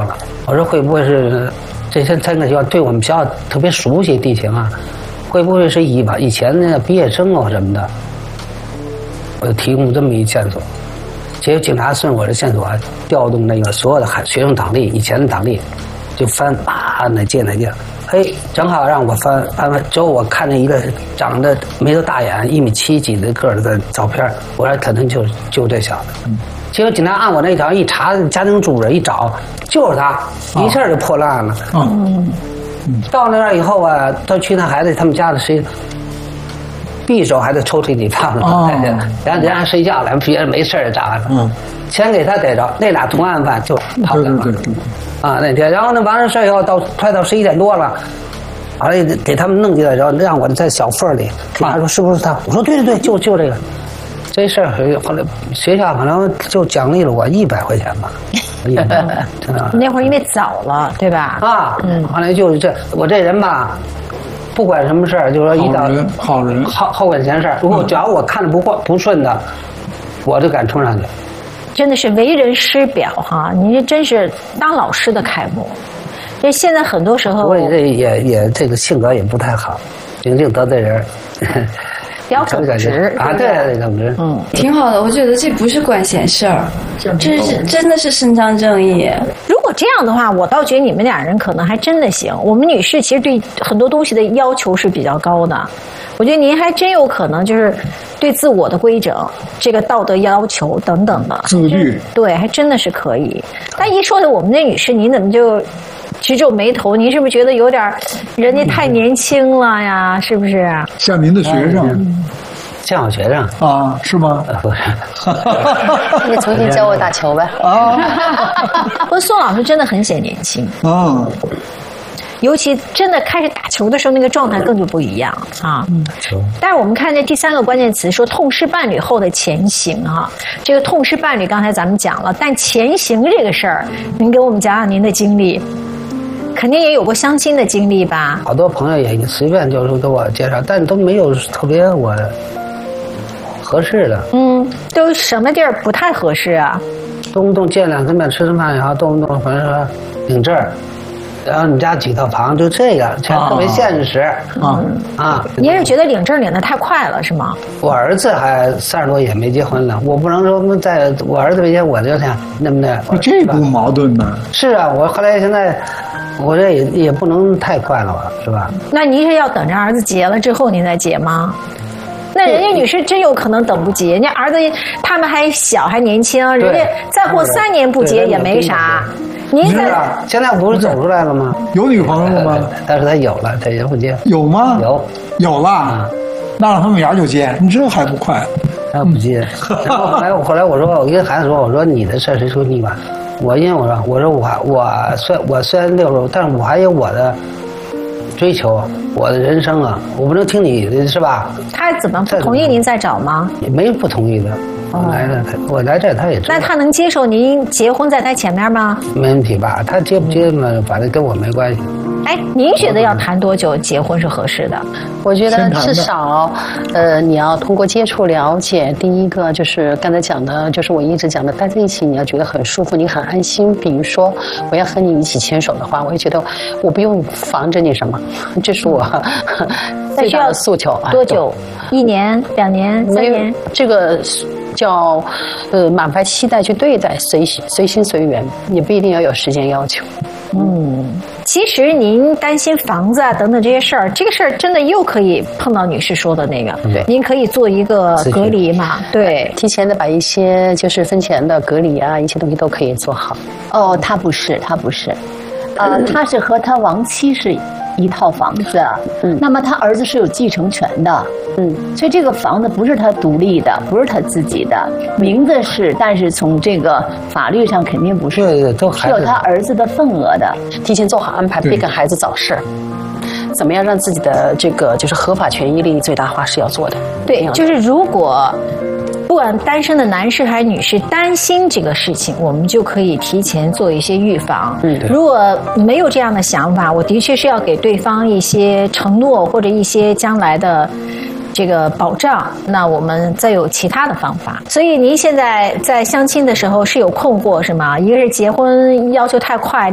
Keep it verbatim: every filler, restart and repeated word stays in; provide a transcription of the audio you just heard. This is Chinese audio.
了。我说会不会是这些三个学校对我们学校特别熟悉地形啊？会不会是以吧以前那个毕业生啊什么的？我就提供这么一线索。结果警察顺我的线索，调动那个所有的学生党历，以前的党历，就翻啊哪届哪届，嘿，正好让我翻翻完之后，我看见一个长得眉头大眼、一米七几的个儿的照片，我说可能就就这小子。嗯，结果警察按我那条一查，家庭住址一找，就是他，一下就破了案了。嗯，嗯到那儿以后啊，他去那孩子他们家的谁？匕首还在抽屉里放着，哦、然后人家睡觉了，别人没事就找完了。嗯，先给他逮着，那俩同案犯就跑了。对对对。啊，那天，然后呢，完了事以后到快到十一点多了，完了给他们弄进来，然后让我在小缝里，他说是不是他？我说对对对，就就这个。这事儿后来学校可能就奖励了我一百块钱吧。 那会儿因为早了，对吧？ 啊，嗯，后来就是这我这人吧。不管什么事儿，就说一到好人好好管闲事儿，如果只要我看着不过不顺的，我就敢冲上去。 真的是为人师表哈，你这真是当老师的楷模。因为现在很多时候， 我这也也这个性格也不太好，顶顶得罪人。 比较耿直啊，对对耿直， 嗯，挺好的。我觉得这不是管闲事儿，这是真的是伸张正义。 如果这样的话，我倒觉得你们俩人可能还真的行。我们女士其实对很多东西的要求是比较高的，我觉得您还真有可能就是对自我的规整、这个道德要求等等的自律， 对，还真的是可以。但一说到我们这女士，您怎么就直皱眉头？您是不是觉得有点人家太年轻了呀？是不是？ 像您的学生， 像我学生啊，是吗？ 不是， 你重新教我打球呗。 啊，不过宋老师真的很显年轻啊。 尤其真的开始打球的时候，那个状态更就不一样啊。嗯，但是我们看见第三个关键词说痛失伴侣后的前行啊，这个痛失伴侣刚才咱们讲了，但前行这个事儿，您给我们讲讲您的经历，肯定也有过相亲的经历吧？ 好多朋友也随便就是给我介绍，但都没有特别我合适的。 嗯，都什么地儿不太合适啊？ 动不动见两次面吃吃饭也好，动不动反正说领证儿。然后你家几套房，就这个，这特别现实啊啊！ 您是觉得领证领得太快了是吗？ 我儿子还三十多也没结婚呢，我不能说在我儿子面前我就想那么的， 这不矛盾呢？ 是啊，我后来现在，我这也也不能太快了吧，是吧？ 那您是要等着儿子结了之后您再结吗？那人家女士真有可能等不及，人家儿子他们还小还年轻，人家再过三年不结也没啥。您是啊，现在不是走出来了吗？ 有女朋友了吗？ 但是他有了，他也不结。 有吗？ 有， 有了。那让他们俩就结，你这还不快？ 他不结。然后后来我后来我说，我跟孩子说，我说你的事谁说你管？我因为我说我说我我虽我虽然六十，但是我还有我的追求，我的人生啊，我不能听你的，是吧？ 他怎么不同意您再找吗？ 也没不同意的。我来了，我来这他也知道。 那他能接受您结婚在他前面吗？ 没问题吧？他接不接嘛，反正跟我没关系。 哎，您觉得要谈多久结婚是合适的？ 我觉得至少，呃，你要通过接触了解。第一个就是刚才讲的，就是我一直讲的，待在一起你要觉得很舒服，你很安心。比如说，我要和你一起牵手的话，我也觉得我不用防着你什么，这是我最大的诉求。 多久？一年、两年、三年？ 这个叫呃满怀期待去对待，随随心随缘，也不一定要有时间要求。 嗯，其实您担心房子啊等等这些事儿，这个事儿真的又可以碰到女士说的那个，对，您可以做一个隔离嘛，对， 提前的把一些就是婚前的隔离啊，一些东西都可以做好。 哦，他不是，他不是，呃，他是和他亡妻是一套房子，嗯，那么他儿子是有继承权的，嗯，所以这个房子不是他独立的，不是他自己的，名字是，但是从这个法律上肯定不是， 对对，都是有他儿子的份额的， 提前做好安排，别跟孩子早事。怎么样让自己的这个就是合法权益利益最大化是要做的。 对，就是如果不管单身的男士还是女士担心这个事情，我们就可以提前做一些预防。嗯，如果没有这样的想法，我的确是要给对方一些承诺或者一些将来的这个保障，那我们再有其他的方法。所以您现在在相亲的时候是有困惑是吗？一个是结婚要求太快。